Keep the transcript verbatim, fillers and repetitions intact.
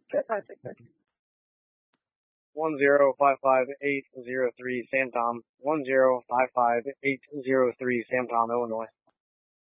One zero five five eight zero three Sam Tom. One zero five five eight zero three Sam Tom, Illinois.